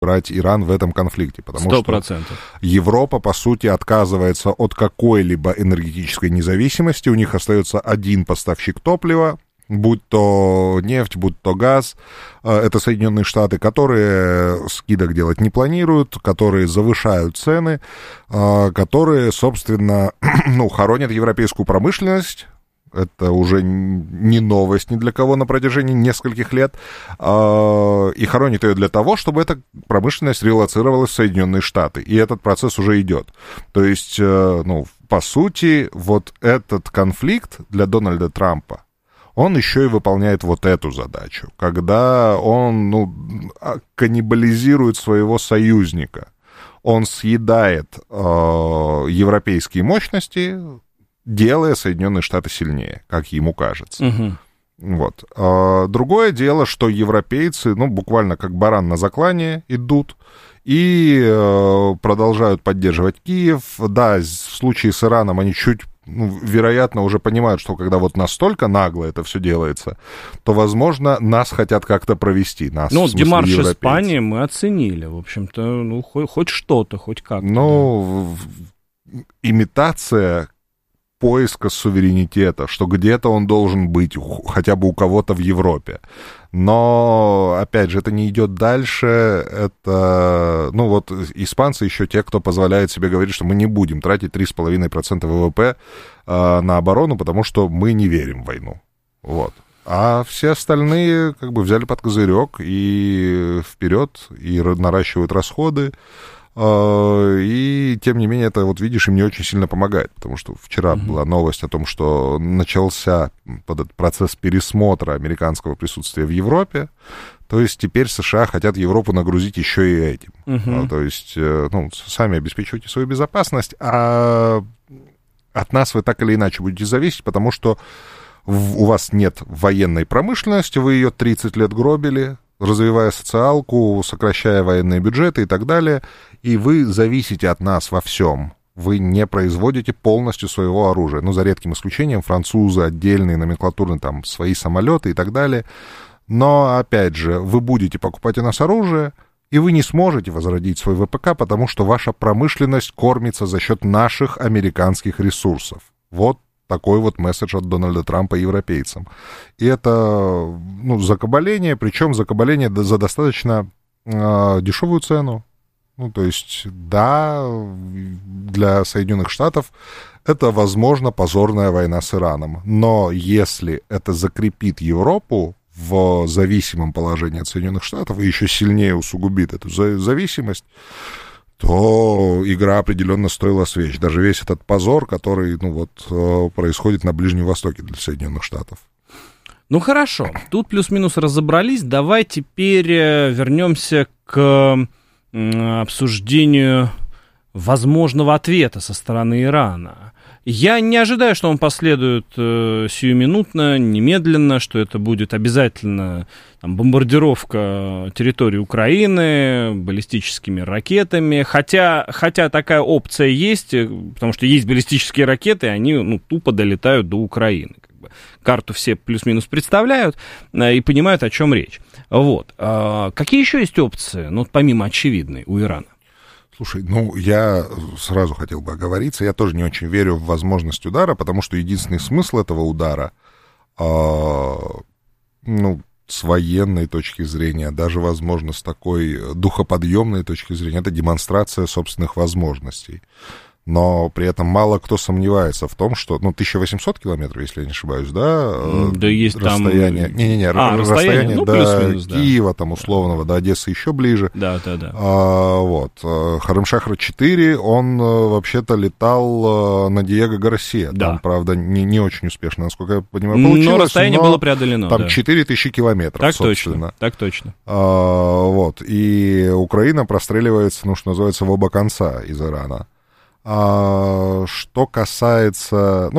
брать Иран в этом конфликте, потому 100%. что Европа, по сути, отказывается от какой-либо энергетической независимости, у них остается один поставщик топлива, будь то нефть, будь то газ, это Соединенные Штаты, которые скидок делать не планируют, которые завышают цены, которые, собственно, хоронят европейскую промышленность. Это уже не новость ни для кого на протяжении нескольких лет. И хоронит ее для того, чтобы эта промышленность релоцировалась в Соединенные Штаты. И этот процесс уже идет. То есть, по сути, вот этот конфликт для Дональда Трампа, он еще и выполняет вот эту задачу, когда он каннибализирует своего союзника. Он съедает европейские мощности, делая Соединенные Штаты сильнее, как ему кажется. Угу. Вот. Другое дело, что европейцы, буквально как баран на заклание идут и продолжают поддерживать Киев. Да, в случае с Ираном они чуть, вероятно, уже понимают, что когда вот настолько нагло это все делается, то, возможно, нас хотят как-то провести. Нас, демарш Испании мы оценили, в общем-то, хоть что-то, хоть как-то. Имитация поиска суверенитета, что где-то он должен быть, хотя бы у кого-то в Европе. Но, опять же, это не идет дальше. Это, испанцы еще те, кто позволяет себе говорить, что мы не будем тратить 3,5% ВВП на оборону, потому что мы не верим в войну. Вот. А все остальные взяли под козырек и вперед, и наращивают расходы. И, тем не менее, это, видишь, им не очень сильно помогает, потому что вчера была новость о том, что начался этот процесс пересмотра американского присутствия в Европе, то есть теперь США хотят Европу нагрузить еще и этим. То есть, сами обеспечивайте свою безопасность, а от нас вы так или иначе будете зависеть, потому что у вас нет военной промышленности, вы ее 30 лет гробили, развивая социалку, сокращая военные бюджеты и так далее, и вы зависите от нас во всем. Вы не производите полностью своего оружия. За редким исключением, французы, отдельные номенклатурные, свои самолеты и так далее. Но, опять же, вы будете покупать у нас оружие, и вы не сможете возродить свой ВПК, потому что ваша промышленность кормится за счет наших американских ресурсов. Вот такой вот месседж от Дональда Трампа европейцам. И это, закабаление, причем закабаление за достаточно дешевую цену. То есть, да, для Соединенных Штатов это, возможно, позорная война с Ираном. Но если это закрепит Европу в зависимом положении от Соединенных Штатов и еще сильнее усугубит эту зависимость, то игра определенно стоила свеч. Даже весь этот позор, который, происходит на Ближнем Востоке для Соединенных Штатов. Хорошо, тут плюс-минус разобрались. Давай теперь вернемся к обсуждению возможного ответа со стороны Ирана. Я не ожидаю, что он последует сиюминутно, немедленно, что это будет обязательно бомбардировка территории Украины баллистическими ракетами, хотя такая опция есть, потому что есть баллистические ракеты, они тупо долетают до Украины. Карту все плюс-минус представляют и понимают, о чем речь. Вот. Какие еще есть опции, помимо очевидной, у Ирана? Слушай, я сразу хотел бы оговориться, я тоже не очень верю в возможность удара, потому что единственный смысл этого удара, с военной точки зрения, даже, возможно, с такой духоподъемной точки зрения, это демонстрация собственных возможностей. Но при этом мало кто сомневается в том, что, 1800 километров, если я не ошибаюсь, да? Да, есть расстояние, там... расстояние до Киева, условного, до Одессы еще ближе. Да. Харам-Шахр-4, он вообще-то летал на Диего Гарсия. Да. Там, правда, не очень успешно, насколько я понимаю, получилось. Но расстояние было преодолено, там 4000 километров, так собственно. Так точно. И Украина простреливается, что называется, в оба конца из Ирана. Что касается...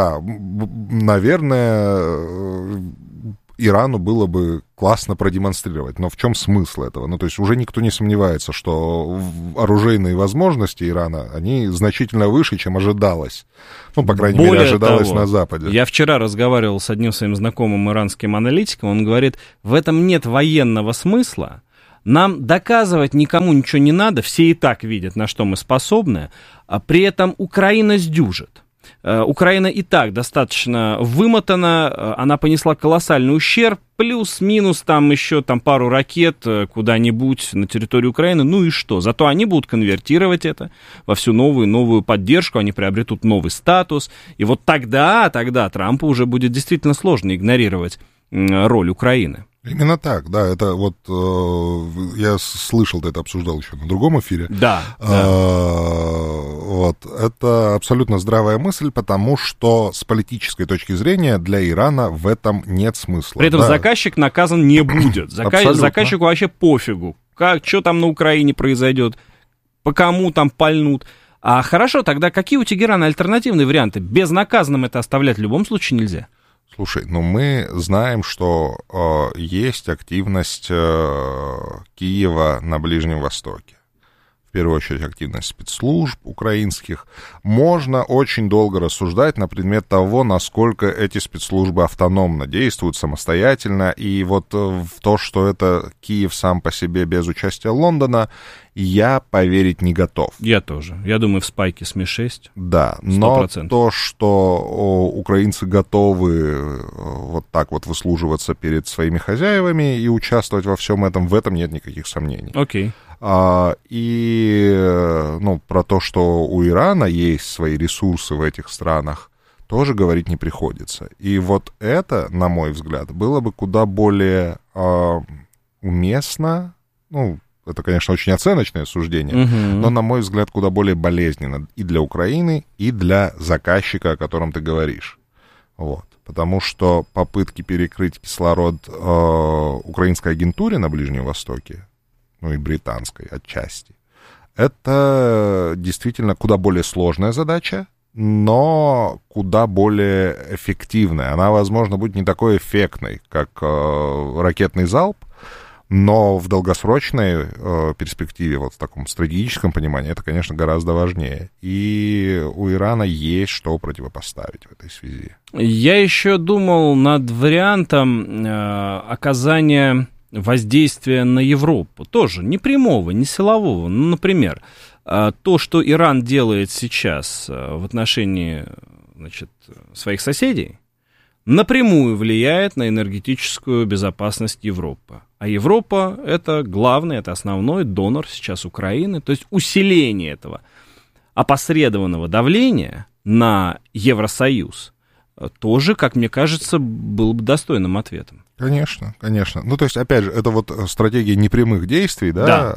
наверное, Ирану было бы классно продемонстрировать. Но в чем смысл этого? Уже никто не сомневается, что оружейные возможности Ирана, они значительно выше, чем ожидалось. По крайней мере, ожидалось на Западе. Я вчера разговаривал с одним своим знакомым иранским аналитиком, он говорит, в этом нет военного смысла, Нам доказывать никому ничего не надо, все и так видят, на что мы способны, а при этом Украина сдюжит. Украина и так достаточно вымотана, она понесла колоссальный ущерб, плюс-минус там еще пару ракет куда-нибудь на территорию Украины, ну и что? Зато они будут конвертировать это во всю новую поддержку, они приобретут новый статус, и вот тогда Трампу уже будет действительно сложно игнорировать роль Украины. Именно так, да, это вот я слышал, ты это обсуждал еще на другом эфире. Да. Вот, это абсолютно здравая мысль, потому что с политической точки зрения для Ирана в этом нет смысла. При этом заказчик наказан не будет. Заказчику вообще пофигу, что там на Украине произойдет, по кому там пальнут. А хорошо, тогда какие у Тегерана альтернативные варианты? Безнаказанным это оставлять в любом случае нельзя. Слушай, мы знаем, что есть активность Киева на Ближнем Востоке. В первую очередь активность спецслужб украинских. Можно очень долго рассуждать на предмет того, насколько эти спецслужбы автономно действуют, самостоятельно. И вот в то, что это Киев сам по себе без участия Лондона, я поверить не готов. Я тоже. Я думаю, в спайке с Ми-6. Да, 100%. но то, что украинцы готовы вот так вот выслуживаться перед своими хозяевами и участвовать во всем этом, в этом нет никаких сомнений. Окей. И про то, что у Ирана есть свои ресурсы в этих странах, тоже говорить не приходится. И вот это, на мой взгляд, было бы куда более уместно, это, конечно, очень оценочное суждение, но, на мой взгляд, куда более болезненно и для Украины, и для заказчика, о котором ты говоришь. Вот. Потому что попытки перекрыть кислород украинской агентуре на Ближнем Востоке, и британской отчасти, это действительно куда более сложная задача, но куда более эффективная. Она, возможно, будет не такой эффектной, как ракетный залп, но в долгосрочной перспективе, вот в таком стратегическом понимании, это, конечно, гораздо важнее. И у Ирана есть что противопоставить в этой связи. Я еще думал над вариантом оказания воздействия на Европу. Тоже не прямого, не силового. Например, то, что Иран делает сейчас в отношении, своих соседей, напрямую влияет на энергетическую безопасность Европы. А Европа — это главный, это основной донор сейчас Украины. То есть усиление этого опосредованного давления на Евросоюз тоже, как мне кажется, было бы достойным ответом. Конечно, конечно. То есть, опять же, это вот стратегия непрямых действий, да.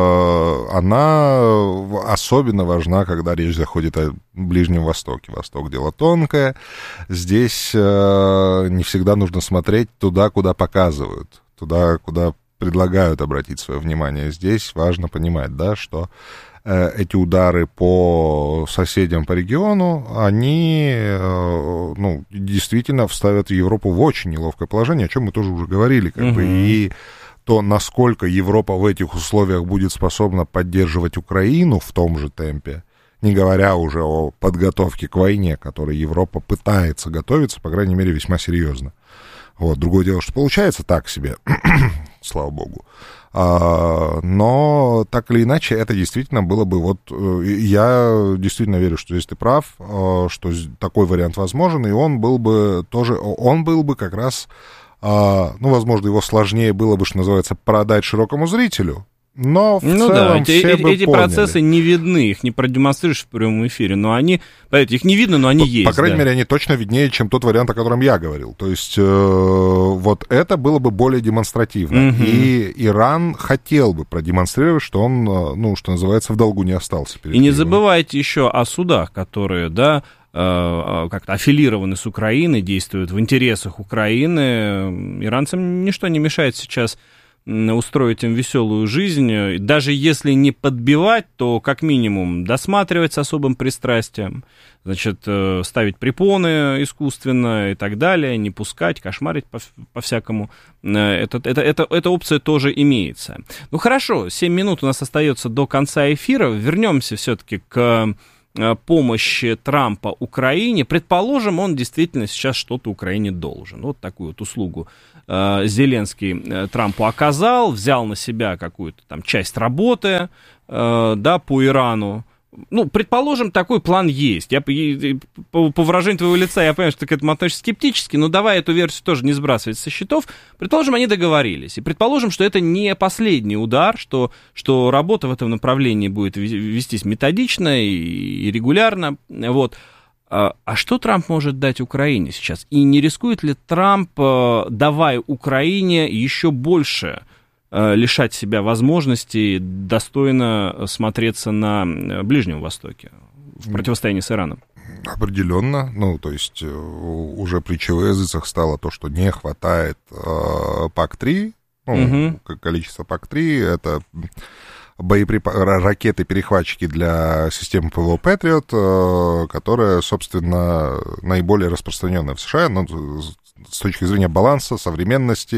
Она особенно важна, когда речь заходит о Ближнем Востоке. Восток — дело тонкое. Здесь не всегда нужно смотреть туда, куда показывают, туда, куда предлагают обратить свое внимание. Здесь важно понимать, да, что эти удары по соседям по региону, они, действительно вставят Европу в очень неловкое положение, о чем мы тоже уже говорили, и то, насколько Европа в этих условиях будет способна поддерживать Украину в том же темпе, не говоря уже о подготовке к войне, к которой Европа пытается готовиться, по крайней мере, весьма серьезно. Вот. Другое дело, что получается так себе, слава богу. Но так или иначе, это действительно было бы я действительно верю, что здесь ты прав, что такой вариант возможен, и он был бы как раз, возможно, его сложнее было бы, что называется, продать широкому зрителю. Но в целом все бы эти процессы не видны, их не продемонстрируешь в прямом эфире, но они, поверьте, их не видно, но они есть. По крайней мере, они точно виднее, чем тот вариант, о котором я говорил. То есть вот это было бы более демонстративно. И Иран хотел бы продемонстрировать, что он, что называется, в долгу не остался. И не забывайте еще о судах, которые, как-то аффилированы с Украиной, действуют в интересах Украины. Иранцам ничто не мешает сейчас устроить им веселую жизнь, даже если не подбивать, то как минимум досматривать с особым пристрастием, ставить препоны искусственно и так далее, не пускать, кошмарить по-всякому. Эта опция тоже имеется. Хорошо, 7 минут у нас остается до конца эфира, вернемся все-таки к помощи Трампа Украине, предположим, он действительно сейчас что-то Украине должен. Вот такую вот услугу Зеленский Трампу оказал, взял на себя какую-то там часть работы, да, по Ирану. Ну, предположим, такой план есть. По выражению твоего лица я понимаю, что ты к этому относишься скептически, но давай эту версию тоже не сбрасывать со счетов. Предположим, они договорились. И предположим, что это не последний удар, что работа в этом направлении будет вестись методично и регулярно. Вот. А что Трамп может дать Украине сейчас? И не рискует ли Трамп, давая Украине еще больше лишать себя возможности достойно смотреться на Ближнем Востоке в противостоянии с Ираном? Определенно. Ну, то есть уже притчей во языцах стало то, что не хватает ПАК-3. Ну, количество ПАК-3 — это ракеты-перехватчики для системы ПВО Patriot, которая, собственно, наиболее распространенная в США, ну, с точки зрения баланса, современности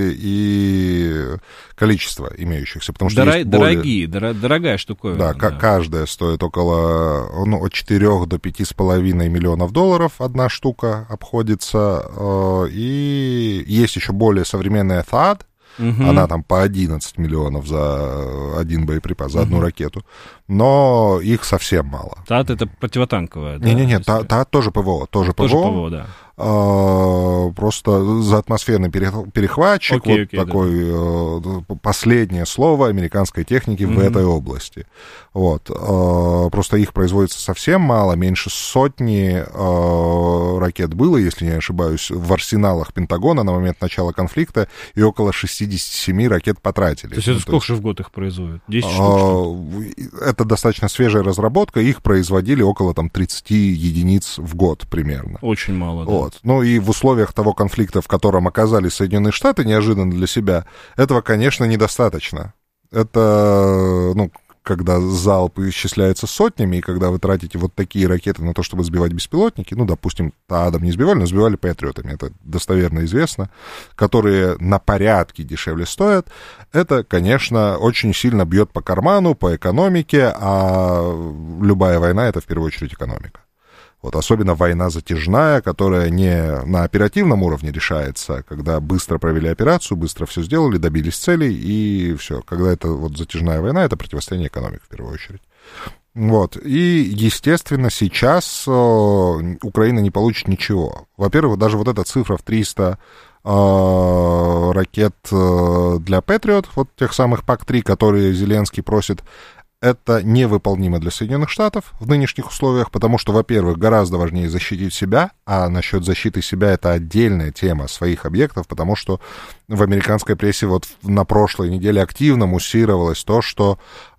и количества имеющихся. Потому что дорогая штуковина. Да, каждая стоит около от 4 до 5,5 миллионов долларов одна штука обходится. И есть еще более современная THAAD. Она там по 11 миллионов за один боеприпас, за одну ракету. Но их совсем мало. ТААД — это противотанковая, да? Не-не-не, ТААД тоже ПВО. Тоже ПВО, да. Просто за атмосферный перехватчик, такой последнее слово американской техники в этой области. Вот. Просто их производится совсем мало, меньше сотни ракет было, если не ошибаюсь, в арсеналах Пентагона на момент начала конфликта, и около 67 ракет потратили. То есть это сколько же в год их производят? 10 штук? Это достаточно свежая разработка, их производили около там 30 единиц в год примерно. Очень мало, да. Вот. Ну и в условиях того конфликта, в котором оказались Соединенные Штаты неожиданно для себя, этого, конечно, недостаточно. Это, ну, когда залп исчисляется сотнями, и когда вы тратите вот такие ракеты на то, чтобы сбивать беспилотники, ну, допустим, ТААДом не сбивали, но сбивали Патриотами, это достоверно известно, которые на порядки дешевле стоят, это, конечно, очень сильно бьет по карману, по экономике, а любая война — это в первую очередь экономика. Вот, особенно война затяжная, которая не на оперативном уровне решается, когда быстро провели операцию, быстро все сделали, добились целей, и все. Когда это вот затяжная война, это противостояние экономик в первую очередь. Вот. И, естественно, сейчас Украина не получит ничего. Во-первых, даже вот эта цифра в 300 ракет для Patriot, вот тех самых ПАК-3, которые Зеленский просит, это невыполнимо для Соединенных Штатов в нынешних условиях, потому что, во-первых, гораздо важнее защитить себя, а насчет защиты себя это отдельная тема своих объектов, потому что в американской прессе вот на прошлой неделе активно муссировалось то, что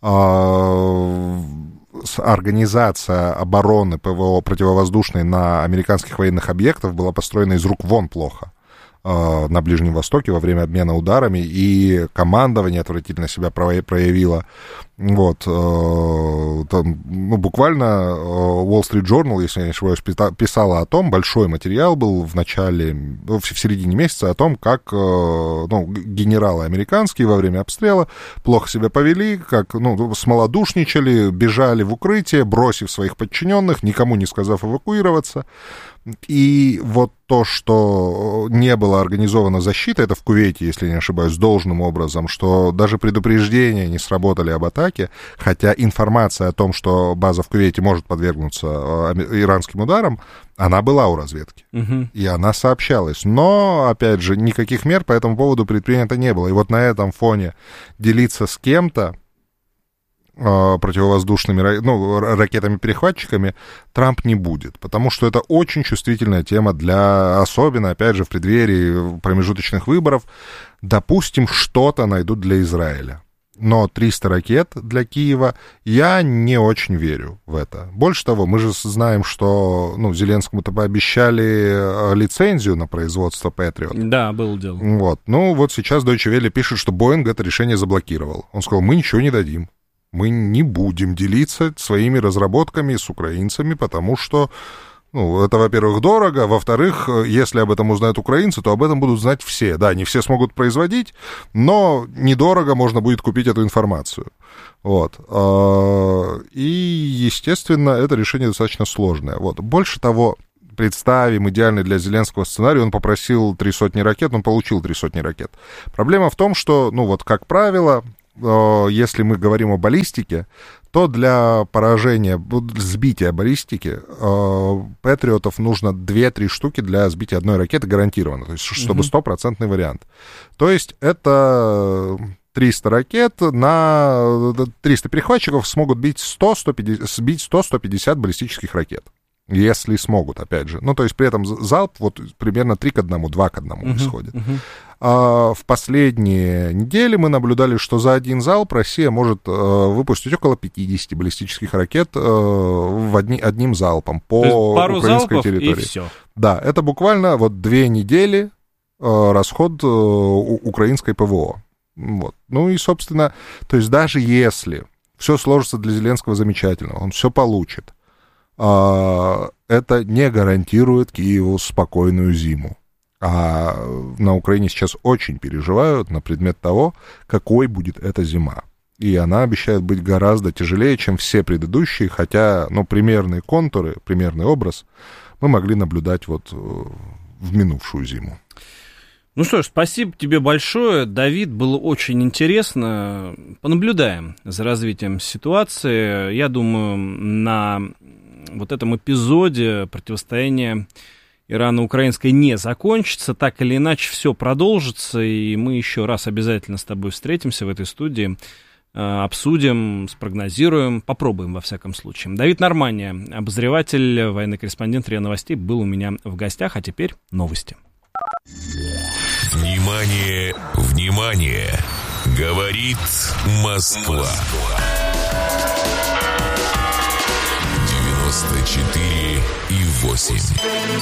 организация обороны ПВО противовоздушной на американских военных объектах была построена из рук вон плохо на Ближнем Востоке во время обмена ударами, и командование отвратительно себя проявило. Вот, там, ну, буквально Wall Street Journal, если я не ошибаюсь, писала о том, большой материал был в середине месяца о том, как генералы американские во время обстрела плохо себя повели, как смолодушничали, бежали в укрытие, бросив своих подчиненных, никому не сказав эвакуироваться. И вот то, что не было организовано защита, это в Кувейте, если не ошибаюсь, должным образом, что даже предупреждения не сработали об атаке, хотя информация о том, что база в Кувейте может подвергнуться иранским ударам, она была у разведки, и она сообщалась. Но, опять же, никаких мер по этому поводу предпринято не было. И вот на этом фоне делиться с кем-то противовоздушными, ракетами-перехватчиками Трамп не будет, потому что это очень чувствительная тема особенно, опять же, в преддверии промежуточных выборов. Допустим, что-то найдут для Израиля. Но 300 ракет для Киева, я не очень верю в это. Больше того, мы же знаем, что Зеленскому-то пообещали лицензию на производство Patriot. Да, было дело. Вот. Вот сейчас Deutsche Welle пишет, что Боинг это решение заблокировал. Он сказал, мы ничего не дадим. Мы не будем делиться своими разработками с украинцами, потому что Ну, это, во-первых, дорого, во-вторых, если об этом узнают украинцы, то об этом будут знать все. Да, не все смогут производить, но недорого можно будет купить эту информацию. Вот. И, естественно, это решение достаточно сложное. Вот. Больше того, представим идеальный для Зеленского сценарий, он попросил 300 ракет, он получил 300 ракет. Проблема в том, что, ну вот, как правило, если мы говорим о баллистике, то для поражения, сбития баллистики патриотов нужно 2-3 штуки для сбития одной ракеты гарантированно, то есть чтобы 100% вариант. То есть это 300 ракет на 300 перехватчиков смогут сбить 100-150 баллистических ракет. Если смогут, опять же. Ну, то есть при этом залп вот примерно 3 к 1, 2 к 1 исходит. В последние недели мы наблюдали, что за один залп Россия может выпустить около 50 баллистических ракет одним залпом по украинской территории. И все. Да, это буквально вот 2 недели расход украинской ПВО. Вот. Ну и, собственно, то есть даже если все сложится для Зеленского замечательно, он все получит, это не гарантирует Киеву спокойную зиму. А на Украине сейчас очень переживают на предмет того, какой будет эта зима. И она обещает быть гораздо тяжелее, чем все предыдущие, хотя, ну, примерные контуры, примерный образ мы могли наблюдать вот в минувшую зиму. Ну что ж, спасибо тебе большое, Давид, было очень интересно. Понаблюдаем за развитием ситуации. Я думаю, на вот этом эпизоде противостояния ирано-украинской не закончится. Так или иначе, все продолжится, и мы еще раз обязательно с тобой встретимся в этой студии, обсудим, спрогнозируем, попробуем во всяком случае. Давид Нормания, обозреватель, военный корреспондент РИА Новостей, был у меня в гостях, а теперь новости. Внимание, внимание! Говорит Москва. 94,8.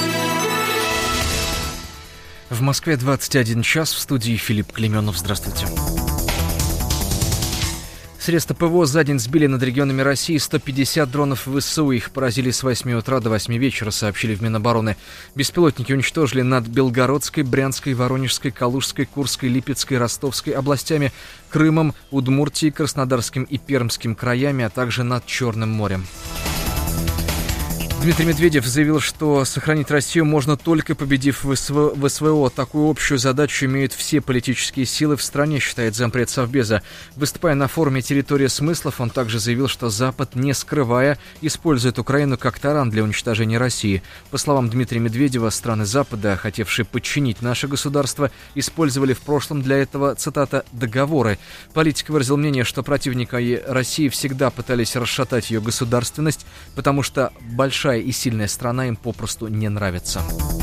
В Москве 21 час, в студии Филипп Клеменов. Здравствуйте. Средства ПВО за день сбили над регионами России 150 дронов ВСУ. Их поразили с 8 утра до 8 вечера, сообщили в Минобороны. Беспилотники уничтожили над Белгородской, Брянской, Воронежской, Калужской, Курской, Липецкой, Ростовской областями, Крымом, Удмуртией, Краснодарским и Пермским краями, а также над Черным морем. Дмитрий Медведев заявил, что сохранить Россию можно только победив в СВО. Такую общую задачу имеют все политические силы в стране, считает зампред Совбеза. Выступая на форуме «Территория смыслов», он также заявил, что Запад, не скрывая, использует Украину как таран для уничтожения России. По словам Дмитрия Медведева, страны Запада, хотевшие подчинить наше государство, использовали в прошлом для этого, цитата, «договоры». Политик выразил мнение, что противники России всегда пытались расшатать ее государственность, потому что большая и сильная страна им попросту не нравится.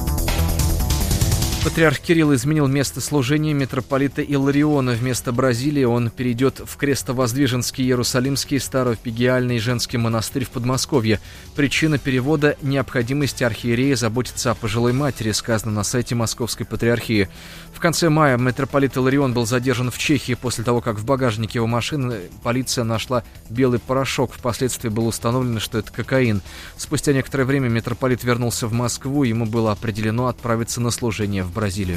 Патриарх Кирилл изменил место служения митрополита Иллариона. Вместо Бразилии он перейдет в Крестовоздвиженский Иерусалимский Староэпигеальный женский монастырь в Подмосковье. Причина перевода – необходимость архиерея заботиться о пожилой матери, сказано на сайте Московской Патриархии. В конце мая митрополит Илларион был задержан в Чехии после того, как в багажнике его машины полиция нашла белый порошок. Впоследствии было установлено, что это кокаин. Спустя некоторое время митрополит вернулся в Москву, ему было определено отправиться на служение в Бразилию.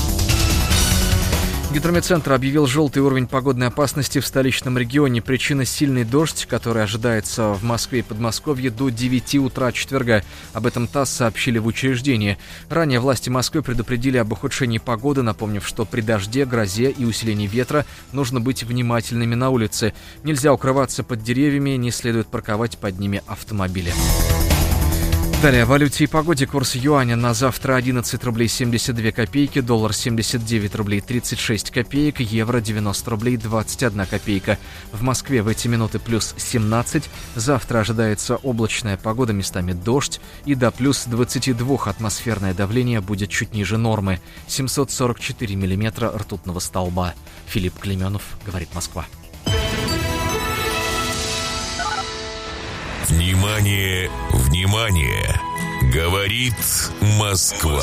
Гидрометцентр объявил желтый уровень погодной опасности в столичном регионе. Причина – сильный дождь, который ожидается в Москве и Подмосковье до 9 утра четверга. Об этом ТАСС сообщили в учреждении. Ранее власти Москвы предупредили об ухудшении погоды, напомнив, что при дожде, грозе и усилении ветра нужно быть внимательными на улице. Нельзя укрываться под деревьями, не следует парковать под ними автомобили. Далее о валюте и погоде. Курс юаня на завтра 11 рублей 72 копейки, доллар 79 рублей 36 копеек, евро 90 рублей 21 копейка. В Москве в эти минуты плюс 17. Завтра ожидается облачная погода, местами дождь, и до плюс 22 атмосферное давление будет чуть ниже нормы. 744 миллиметра ртутного столба. Филипп Клеменов, говорит Москва. Внимание, внимание! Говорит Москва.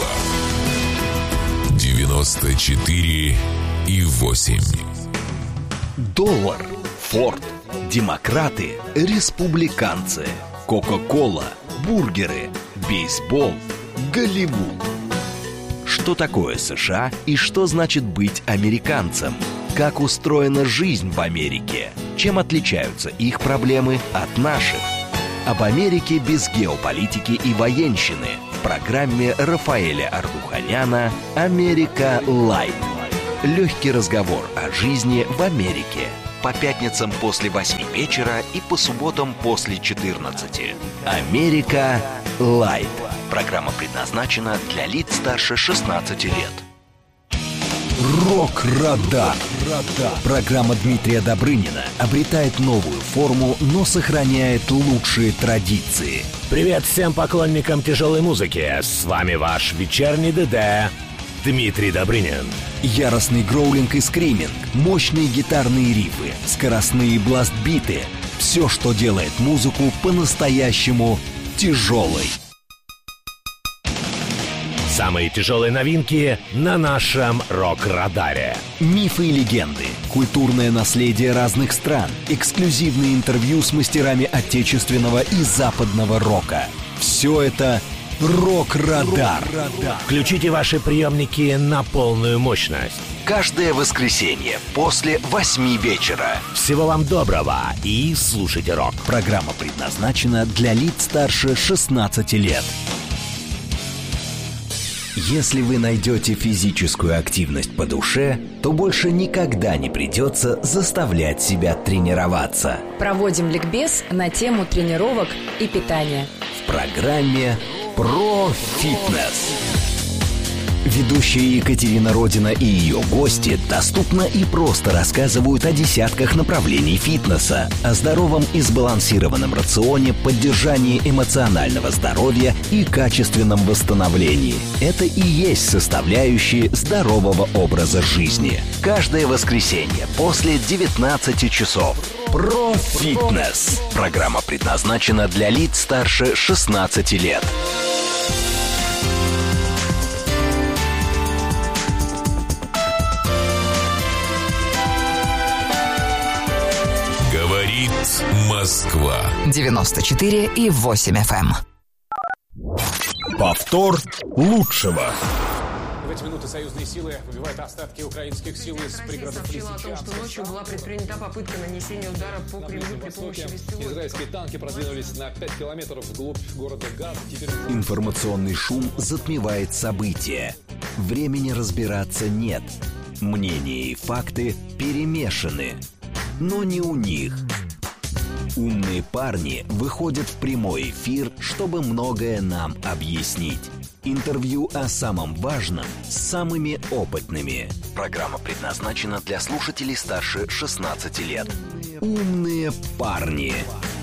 94,8. Доллар, Форд, демократы, республиканцы, Кока-Кола, бургеры, Бейсбол, Голливуд. Что такое США и что значит быть американцем? Как устроена жизнь в Америке? Чем отличаются их проблемы от наших? Об Америке без геополитики и военщины в программе Рафаэля Ардуханяна «Америка Лайт». Легкий разговор о жизни в Америке. По пятницам после 8 вечера и по субботам после 14. «Америка Лайт». Программа предназначена для лиц старше 16 лет. Рок-радар. Программа Дмитрия Добрынина обретает новую форму, но сохраняет лучшие традиции. Привет всем поклонникам тяжелой музыки. С вами ваш вечерний ДД Дмитрий Добрынин. Яростный гроулинг и скриминг, мощные гитарные рифы, скоростные бласт-биты. Все, что делает музыку по-настоящему тяжелой. Самые тяжелые новинки на нашем рок-радаре. Мифы и легенды, культурное наследие разных стран, эксклюзивные интервью с мастерами отечественного и западного рока. Все это «Рок-радар». Включите ваши приемники на полную мощность. Каждое воскресенье после 8 вечера. Всего вам доброго и слушайте рок. Программа предназначена для лиц старше 16 лет. Если вы найдете физическую активность по душе, то больше никогда не придется заставлять себя тренироваться. Проводим ликбез на тему тренировок и питания. В программе «Про фитнес». Ведущая Екатерина Родина и ее гости доступно и просто рассказывают о десятках направлений фитнеса, о здоровом и сбалансированном рационе, поддержании эмоционального здоровья и качественном восстановлении. Это и есть составляющие здорового образа жизни. Каждое воскресенье после 19 часов. Про фитнес. Программа предназначена для лиц старше 16 лет. Говорит Москва. 94,8 FM. Повтор лучшего. В эти минуты союзные силы выбивают остатки украинских сил из пригородов Лисичанска. О том, что ночью была предпринята попытка нанесения удара по Кремлю при помощи беспилотников. Израильские танки продвинулись на 5 километров вглубь города Газ. Информационный шум затмевает события. Времени разбираться нет. Мнения и факты перемешаны. Но не у них. Умные парни выходят в прямой эфир, чтобы многое нам объяснить. Интервью о самом важном с самыми опытными. Программа предназначена для слушателей старше 16 лет. Умные парни.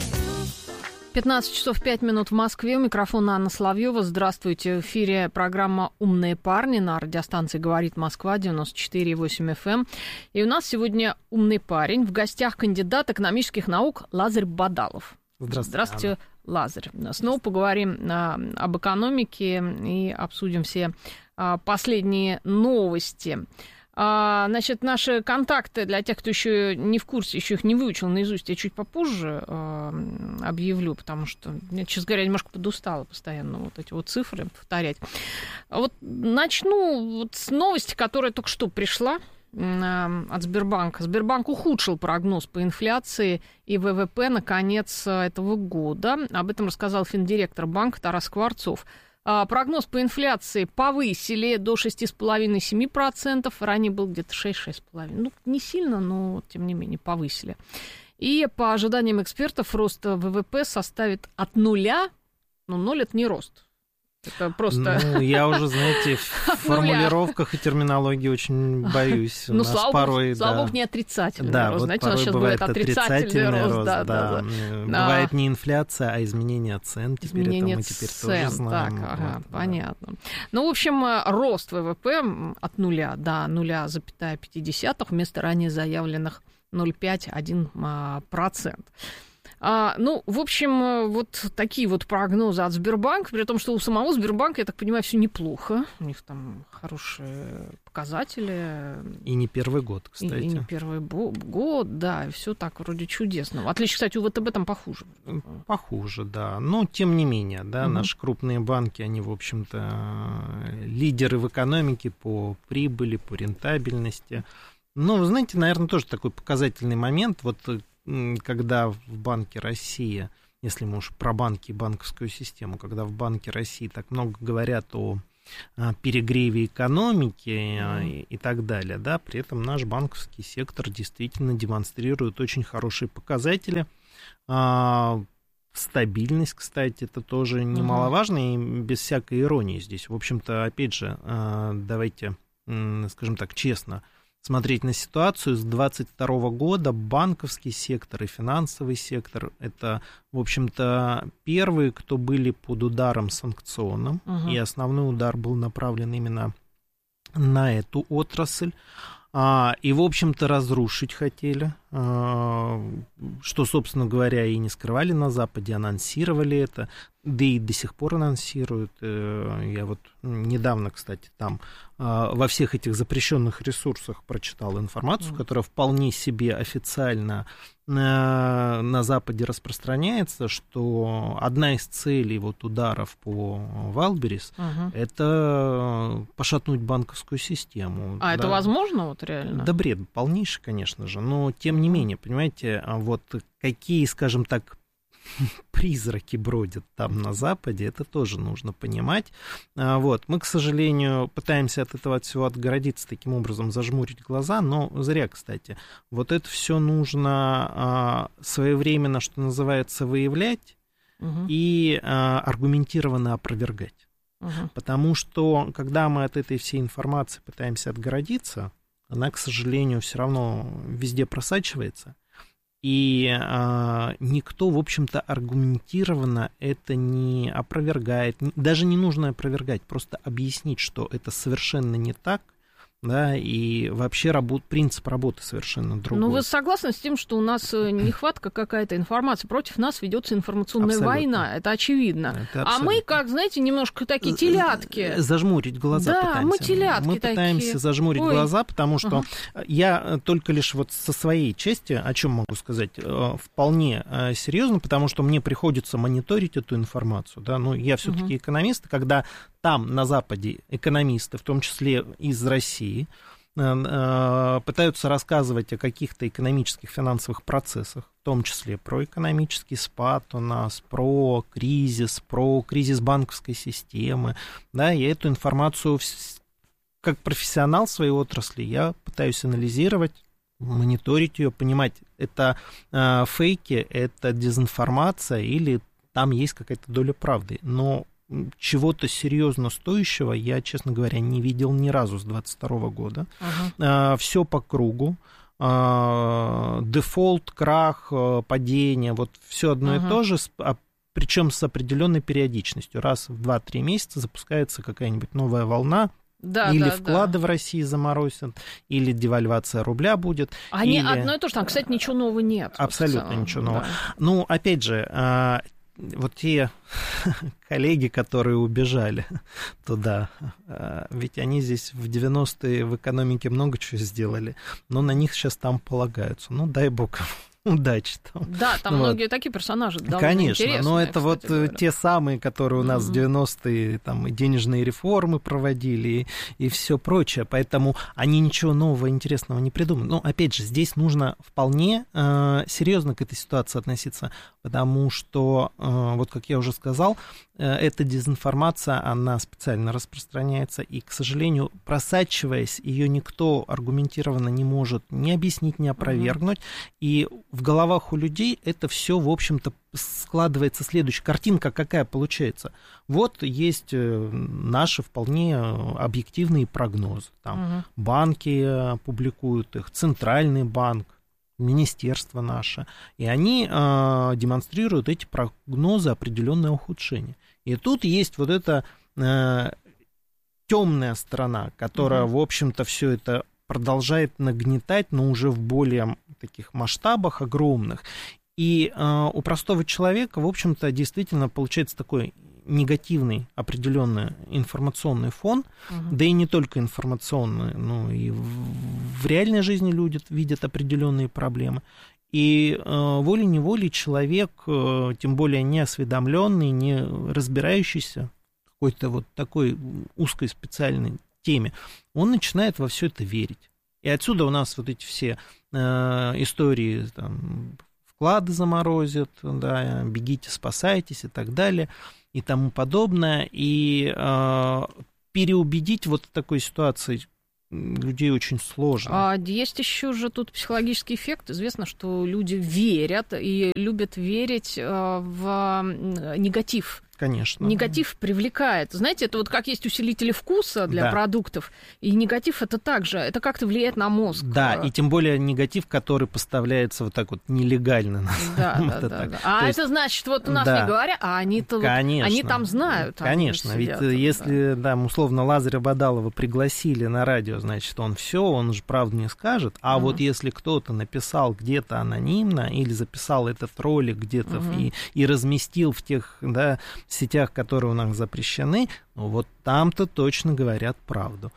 15 часов 5 минут в Москве. У микрофона Анна Соловьева. Здравствуйте. В эфире программа «Умные парни» на радиостанции «Говорит Москва», 94,8 FM. И у нас сегодня умный парень. В гостях кандидат экономических наук Лазарь Бадалов. Здравствуйте, Лазарь. Снова поговорим об экономике и обсудим все последние новости. Значит, наши контакты для тех, кто еще не в курсе, еще их не выучил наизусть, я чуть попозже объявлю, потому что я, честно говоря, немножко подустала постоянно вот эти вот цифры повторять. Вот начну вот с новости, которая только что пришла от Сбербанка. Сбербанк ухудшил прогноз по инфляции и ВВП на конец этого года. Об этом рассказал финдиректор банка Тарас Скворцов. Прогноз по инфляции повысили до 6,5-7%. Ранее был где-то 6-6,5%. Ну, не сильно, но, тем не менее, повысили. И по ожиданиям экспертов, рост ВВП составит от 0, но 0 – это не рост. Это просто... Ну, я уже, знаете, в формулировках и терминологии очень боюсь. Ну, слава богу, не отрицательный рост. Вот знаете, порой у нас сейчас бывает отрицательный рост. Да. Бывает не инфляция, а изменение цен. Теперь изменение это мы теперь тоже знаем. Так, ага, понятно. Ну, в общем, рост ВВП от 0 до 0,5 вместо ранее заявленных 0,5-1%. В общем, вот такие вот прогнозы от Сбербанка, при том, что у самого Сбербанка, я так понимаю, все неплохо. У них там хорошие показатели. И не первый год, кстати. И не первый год, да, и все так вроде чудесно. В отличие, кстати, у ВТБ там похуже. Похуже, да. Но, тем не менее, да, наши крупные банки, они, в общем-то, лидеры в экономике по прибыли, по рентабельности. Ну, знаете, наверное, тоже такой показательный момент. Вот когда в Банке России, если мы уж про банки и банковскую систему, когда в Банке России так много говорят о перегреве экономики и так далее, да, при этом наш банковский сектор действительно демонстрирует очень хорошие показатели. Стабильность, кстати, это тоже немаловажно, и без всякой иронии здесь. В общем-то, опять же, давайте, скажем так, честно смотреть на ситуацию. С 2022 года банковский сектор и финансовый сектор — это, в общем-то, первые, кто были под ударом санкционным, и основной удар был направлен именно на эту отрасль. И, в общем-то, разрушить хотели, что, собственно говоря, и не скрывали на Западе, анонсировали это, да и до сих пор анонсируют. Я вот недавно, кстати, там во всех этих запрещенных ресурсах прочитал информацию, которая вполне себе официально на Западе распространяется, что одна из целей вот ударов по Wildberries это пошатнуть банковскую систему. Да. Это возможно вот реально? Да бред полнейший, конечно же, но тем не менее, понимаете, вот какие, скажем так, призраки бродят там на Западе, это тоже нужно понимать. Вот. Мы, к сожалению, пытаемся от этого всего отгородиться, таким образом зажмурить глаза, но зря, кстати. Вот это все нужно своевременно, что называется, выявлять и аргументированно опровергать. Потому что, когда мы от этой всей информации пытаемся отгородиться, она, к сожалению, все равно везде просачивается. И никто, в общем-то, аргументированно это не опровергает. Даже не нужно опровергать, просто объяснить, что это совершенно не так, да, и вообще принцип работы совершенно другой. Ну, вы согласны с тем, что у нас нехватка какая-то информации, против нас ведется информационная война, это очевидно. А мы, как, знаете, немножко такие телятки. Зажмурить глаза пытаемся. Да, мы телятки мы пытаемся такие. Зажмурить глаза, потому что я только лишь вот со своей части, о чем могу сказать, вполне серьезно, потому что мне приходится мониторить эту информацию, да, ну, я все-таки экономист, когда там, на Западе, экономисты, в том числе из России, пытаются рассказывать о каких-то экономических, финансовых процессах, в том числе про экономический спад у нас, про кризис банковской системы, да, я эту информацию, как профессионал своей отрасли, я пытаюсь анализировать, мониторить ее, понимать, это фейки, это дезинформация или там есть какая-то доля правды, но чего-то серьезно стоящего я, честно говоря, не видел ни разу с 2022 года. Все по кругу. Дефолт, крах, падение, вот все одно и то же, причем с определенной периодичностью. Раз в 2-3 месяца запускается какая-нибудь новая волна. Или вклады в России заморозят, или девальвация рубля будет. Они одно и то же, там, кстати, ничего нового нет. Абсолютно ничего нового. Ну, опять же, вот те коллеги, которые убежали туда, ведь они здесь в 90-е в экономике много чего сделали, но на них сейчас там полагаются. Ну, дай бог удачи там. Да, там многие такие персонажи довольно конечно, интересные. Но это вот те самые, которые у нас в 90-е там и денежные реформы проводили, и все прочее, поэтому они ничего нового интересного не придумали. Но, опять же, здесь нужно вполне серьезно к этой ситуации относиться, потому что, вот как я уже сказал, эта дезинформация, она специально распространяется, и, к сожалению, просачиваясь, ее никто аргументированно не может ни объяснить, ни опровергнуть, и в головах у людей это все, в общем-то, складывается следующая картинка, какая получается. Вот есть наши вполне объективные прогнозы. Там банки публикуют их, Центральный банк, министерство наше, и они демонстрируют эти прогнозы определенное ухудшение. И тут есть вот эта темная сторона, которая, в общем-то, все это продолжает нагнетать, но уже в более таких масштабах огромных. И у простого человека, в общем-то, действительно получается такой негативный определенный информационный фон, да и не только информационный, но и в реальной жизни люди видят определенные проблемы. И волей-неволей человек, тем более неосведомленный, не разбирающийся в какой-то вот такой узкой специальной теме, он начинает во все это верить. И отсюда у нас вот эти все истории, там, вклады заморозят, да, бегите, спасайтесь и так далее, и тому подобное. И переубедить вот в такой ситуации людей очень сложно. Есть еще же тут психологический эффект. Известно, что люди верят и любят верить в негатив. Конечно. Негатив привлекает. Знаете, это вот как есть усилители вкуса для продуктов, и негатив это также, это как-то влияет на мозг. Да, и тем более негатив, который поставляется вот так вот нелегально. Да. А это значит, вот у нас не говорят, а они-то вот, они там знают. Конечно, ведь если, условно, Лазаря Бадалова пригласили на радио, значит, он же правду не скажет, а вот если кто-то написал где-то анонимно или записал этот ролик где-то и разместил в тех, сетях, которые у нас запрещены, вот там-то точно говорят правду.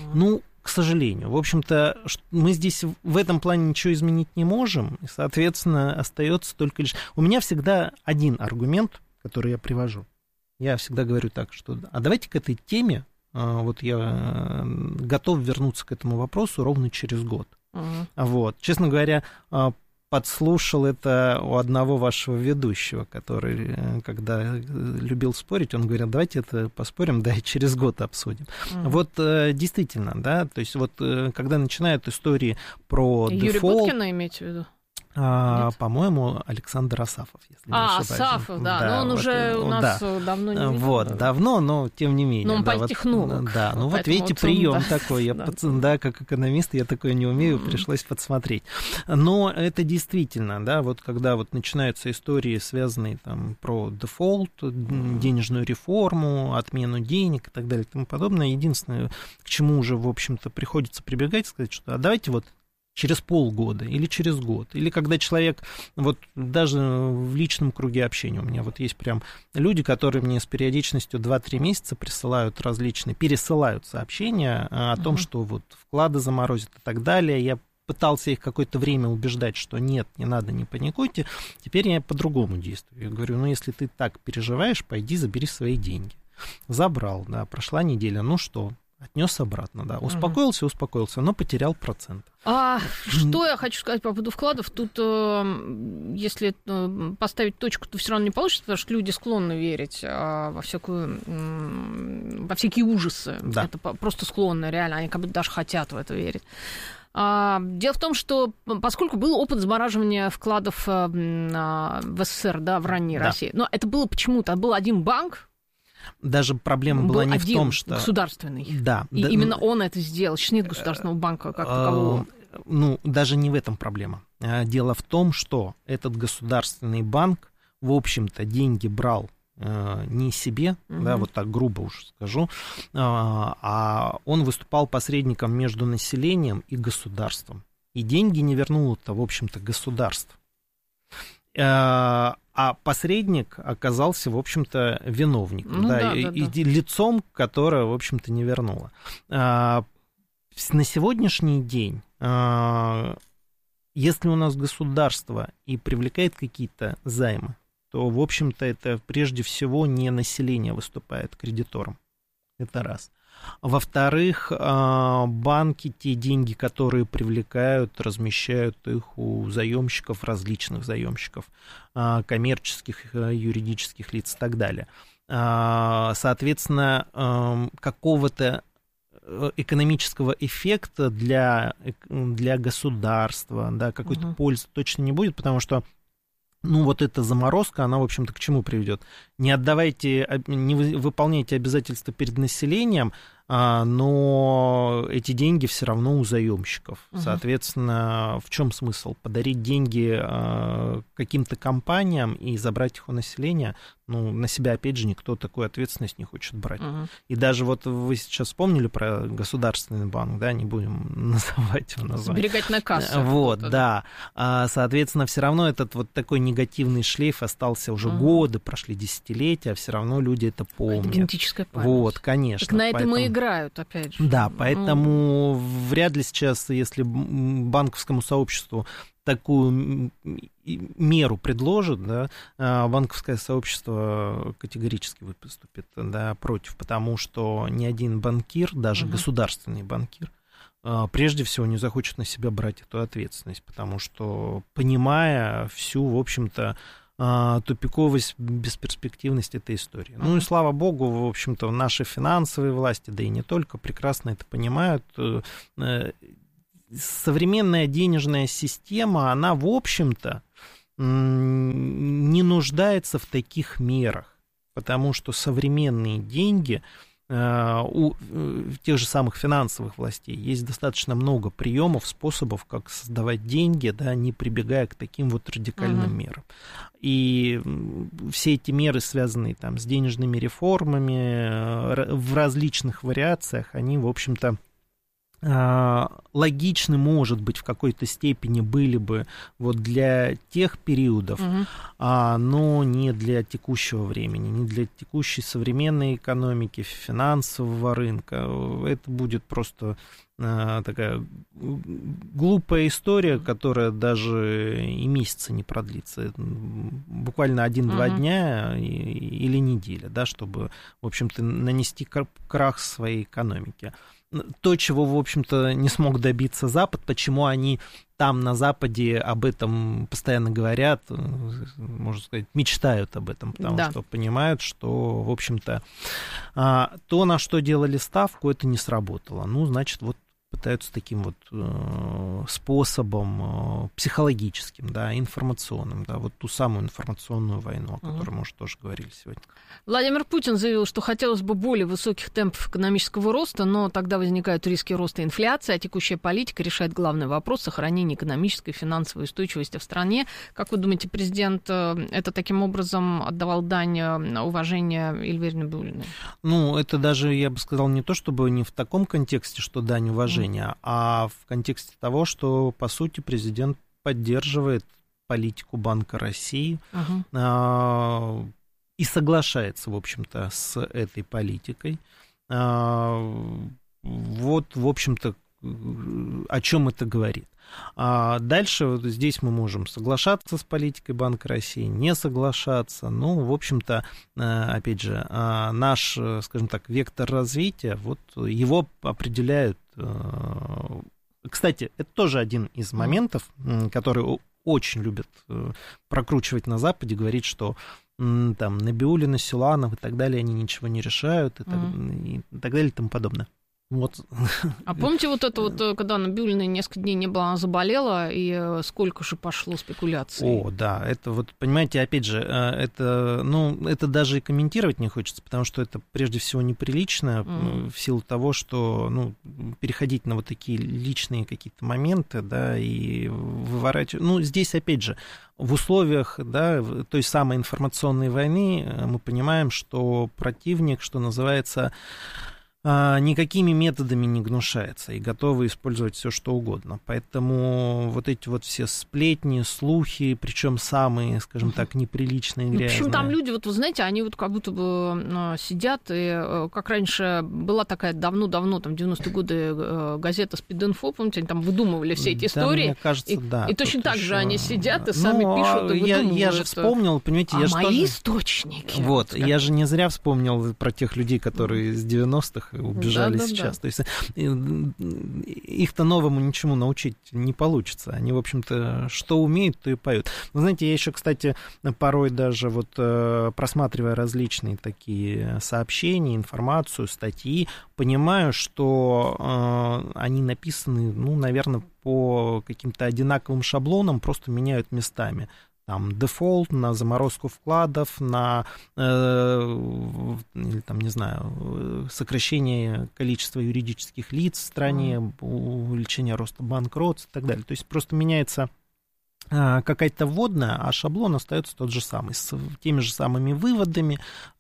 К сожалению. В общем-то, мы здесь в этом плане ничего изменить не можем, и, соответственно, остается только лишь... У меня всегда один аргумент, который я привожу. Я всегда говорю так, что давайте к этой теме, вот я готов вернуться к этому вопросу ровно через год. Вот. Честно говоря, подслушал это у одного вашего ведущего, который, когда любил спорить, он говорил, давайте это поспорим, и через год обсудим. Вот действительно, то есть вот когда начинают истории про Юрий дефолт... Буткина имеете в виду? По-моему, Александр Асафов, если не ошибаюсь. Асафов, да, но он уже у нас давно не видел. Вот, давно, но тем не менее. Но он политтехнолог. Да, вот видите, прием такой, как экономист, я такое не умею, пришлось подсмотреть. Но это действительно, вот когда вот начинаются истории, связанные там про дефолт, денежную реформу, отмену денег и так далее и тому подобное, единственное, к чему уже, в общем-то, приходится прибегать, сказать, что давайте вот через полгода или через год, или когда человек, вот даже в личном круге общения, у меня вот есть прям люди, которые мне с периодичностью 2-3 месяца пересылают сообщения о том, что вот вклады заморозят и так далее. Я пытался их какое-то время убеждать, что нет, не надо, не паникуйте. Теперь я по-другому действую. Я говорю, если ты так переживаешь, пойди забери свои деньги. Забрал, прошла неделя, что? Отнес обратно, успокоился, но потерял процент. Что я хочу сказать по поводу вкладов, тут если поставить точку, то все равно не получится, потому что люди склонны верить во всякие ужасы. Да. Это просто склонны, реально, они как будто даже хотят в это верить. Дело в том, что поскольку был опыт замораживания вкладов в СССР, в ранней России, но это было почему-то, был один банк. Даже проблема была не в том, что... государственный. Да. И именно он это сделал. Сейчас нет государственного банка как такового. Даже не в этом проблема. Дело в том, что этот государственный банк, в общем-то, деньги брал не себе, вот так грубо уж скажу, а он выступал посредником между населением и государством. И деньги не вернуло-то, в общем-то, государство. А посредник оказался, в общем-то, виновником, и лицом, которое, в общем-то, не вернуло. На сегодняшний день, если у нас государство и привлекает какие-то займы, то, в общем-то, это прежде всего не население выступает кредитором. Это раз. Во-вторых, банки те деньги, которые привлекают, размещают их у заемщиков, различных заемщиков, коммерческих, юридических лиц и так далее. Соответственно, какого-то экономического эффекта для государства, какой-то пользы точно не будет, потому что вот эта заморозка, она, в общем-то, к чему приведет? Не выполняйте обязательства перед населением, но эти деньги все равно у заемщиков. Соответственно, в чем смысл? Подарить деньги каким-то компаниям и забрать их у населения? на себя, опять же, никто такую ответственность не хочет брать. И даже вот вы сейчас вспомнили про Государственный банк, да, не будем называть его название. Сберегательная касса. Вот, да. Соответственно, все равно этот вот такой негативный шлейф остался уже годы, прошли десятилетия, а все равно люди это помнят. Это генетическая память. Вот, конечно. Так на этом и играют, опять же. Да, поэтому вряд ли сейчас, если банковскому сообществу такую меру предложит, да, банковское сообщество категорически выступит, да, против, потому что ни один банкир, даже государственный банкир, прежде всего не захочет на себя брать эту ответственность, потому что, понимая всю, в общем-то, тупиковость, бесперспективность этой истории. Ну и слава богу, в общем-то, наши финансовые власти, да и не только, прекрасно это понимают. Современная денежная система, она, в общем-то, не нуждается в таких мерах, потому что современные деньги у тех же самых финансовых властей есть достаточно много приемов, способов, как создавать деньги, да, не прибегая к таким вот радикальным мерам. И все эти меры, связанные там с денежными реформами в различных вариациях, они, в общем-то, логичны, может быть, в какой-то степени были бы вот для тех периодов, но не для текущего времени, не для текущей современной экономики, финансового рынка. Это будет просто такая глупая история, которая даже и месяца не продлится. Буквально 1-2 дня или неделя, да, чтобы, в общем-то, нанести крах своей экономике. То, чего, в общем-то, не смог добиться Запад, почему они там, на Западе, об этом постоянно говорят, можно сказать, мечтают об этом, потому что понимают, что, в общем-то, то, на что делали ставку, это не сработало. Ну, значит, вот пытаются таким вот способом психологическим, да, информационным, да, вот ту самую информационную войну, о которой мы уже тоже говорили сегодня. Владимир Путин заявил, что хотелось бы более высоких темпов экономического роста, но тогда возникают риски роста инфляции, а текущая политика решает главный вопрос сохранения экономической и финансовой устойчивости в стране. Как вы думаете, президент это таким образом отдавал дань уважения Эльвире Набиуллиной? Ну, это даже, я бы сказал, не то, чтобы не в таком контексте, что дань уважения, а в контексте того, что, по сути, президент поддерживает политику Банка России и соглашается, в общем-то, с этой политикой. Вот, в общем-то, о чем это говорит. Дальше вот здесь мы можем соглашаться с политикой Банка России, не соглашаться. Ну, в общем-то, опять же, наш, скажем так, вектор развития, вот его определяют. Кстати, это тоже один из моментов, который очень любят прокручивать на Западе, говорить, что там Набиуллина, Силуанов и так далее, они ничего не решают и так далее и тому подобное. Вот. А помните вот это вот, когда Набиуллиной несколько дней не было, она заболела, и сколько же пошло спекуляций? О, да, это вот, понимаете, опять же, это даже и комментировать не хочется, потому что это прежде всего неприлично в силу того, что, переходить на вот такие личные какие-то моменты, да, и выворачивать. Здесь, опять же, в условиях, да, той самой информационной войны мы понимаем, что противник, что называется, никакими методами не гнушается и готовы использовать все, что угодно. Поэтому вот эти вот все сплетни, слухи, причем самые, скажем так, неприличные, грязные. В общем, там люди, вот вы знаете, они вот как будто бы сидят, и как раньше была такая давно-давно, там, 90-е годы газета «Спид-инфо», помните, они там выдумывали все эти истории. Мне кажется, да. И точно так же они сидят и сами пишут и выдумывают. Я же вспомнил, понимаете, я же мои тоже... источники. Вот, я же не зря вспомнил про тех людей, которые с 90-х убежали сейчас. То есть их-то новому ничему научить не получится. Они, в общем-то, что умеют, то и поют. Вы знаете, я еще, кстати, порой даже вот просматривая различные такие сообщения, информацию, статьи, понимаю, что они написаны, наверное, по каким-то одинаковым шаблонам, просто меняют местами. Там дефолт, на заморозку вкладов, на, или там, не знаю, сокращение количества юридических лиц в стране, увеличение роста банкротств и так далее. То есть просто меняется какая-то вводная, а шаблон остается тот же самый, с теми же самыми выводами,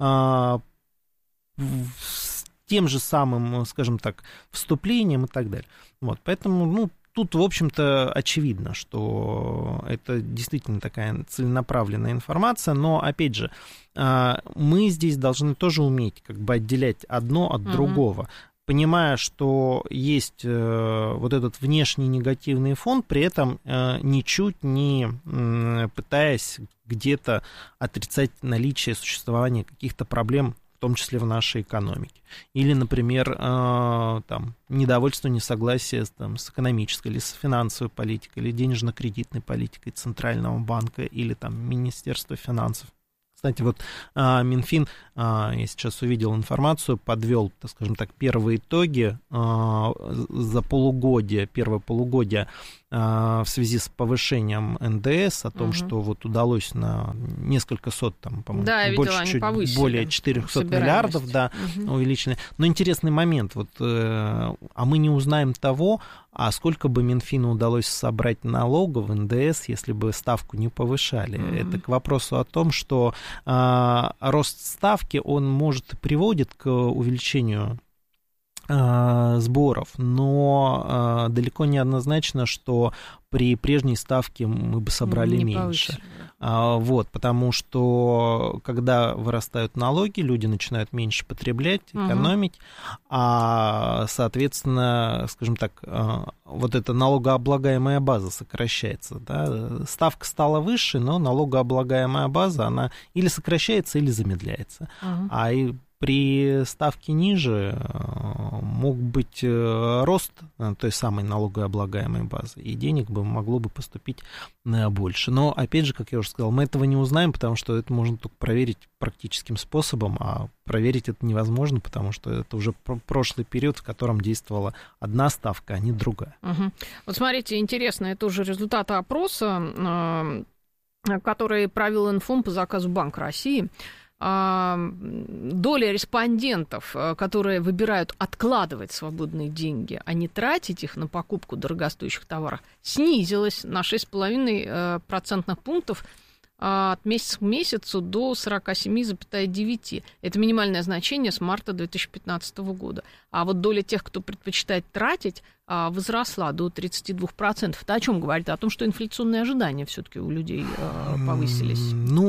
с тем же самым, скажем так, вступлением и так далее. Вот, поэтому, тут, в общем-то, очевидно, что это действительно такая целенаправленная информация, но, опять же, мы здесь должны тоже уметь как бы отделять одно от другого, понимая, что есть вот этот внешний негативный фон, при этом ничуть не пытаясь где-то отрицать наличие существования каких-то проблем, в том числе в нашей экономике. Или, например, недовольство, несогласие с экономической или с финансовой политикой, или денежно-кредитной политикой Центрального банка, или Министерства финансов. Кстати, вот Минфин, я сейчас увидел информацию, подвел, так скажем так, первые итоги за первое полугодие в связи с повышением НДС, о том, что вот удалось на несколько сот, по-моему, больше, чуть более 400 миллиардов, увеличено. Но интересный момент, а мы не узнаем того, а сколько бы Минфину удалось собрать налогов, НДС, если бы ставку не повышали. Это к вопросу о том, что рост ставки, он может и приводит к увеличению сборов, но далеко не однозначно, что при прежней ставке мы бы собрали меньше. Потому что когда вырастают налоги, люди начинают меньше потреблять, экономить, соответственно, скажем так, вот эта налогооблагаемая база сокращается. Да? Ставка стала выше, но налогооблагаемая база, она или сокращается, или замедляется. При ставке ниже мог быть рост той самой налогооблагаемой базы, и денег могло бы поступить больше. Но, опять же, как я уже сказал, мы этого не узнаем, потому что это можно только проверить практическим способом, а проверить это невозможно, потому что это уже прошлый период, в котором действовала одна ставка, а не другая. Вот смотрите, интересно, это уже результаты опроса, который провел Информ по заказу Банка России. Доля респондентов, которые выбирают откладывать свободные деньги, а не тратить их на покупку дорогостоящих товаров, снизилась на 6,5 процентных пунктов от месяца к месяцу до 47,9. Это минимальное значение с марта 2015 года. А вот доля тех, кто предпочитает тратить, возросла до 32%. Это о чем говорит? О том, что инфляционные ожидания все-таки у людей повысились.